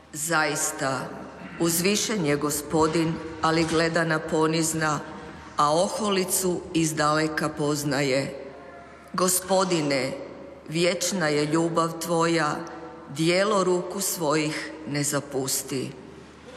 Zaista, uzvišen je Gospodin, ali gleda na ponizna, a oholicu izdaleka poznaje. Gospodine, vječna je ljubav Tvoja, djelo ruku svojih ne zapusti.